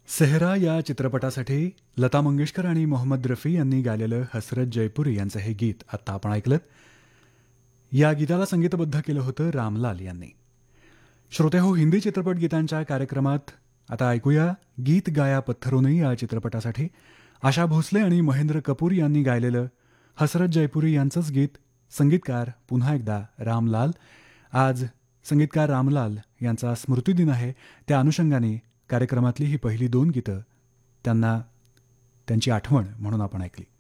सेहरा या चित्रपटासाठी लता मंगेशकर आणि मोहम्मद रफी यांनी गायलेलं हसरत जयपुरी यांचं हे गीत आत्ता आपण ऐकलं. या गीताला संगीतबद्ध केलं होतं रामलाल यांनी. श्रोते हो, हिंदी चित्रपट गीतांच्या कार्यक्रमात आता ऐकूया गीत गाया पत्थरोने या चित्रपटासाठी आशा भोसले आणि महेंद्र कपूर यांनी गायलेलं हसरत जयपुरी यांचंच गीत. संगीतकार पुन्हा एकदा रामलाल. आज संगीतकार रामलाल यांचा स्मृतिदिन आहे. त्या अनुषंगाने कार्यक्रमातली ही पहिली दोन गीतं त्यांना त्यांची आठवण म्हणून आपण ऐकली.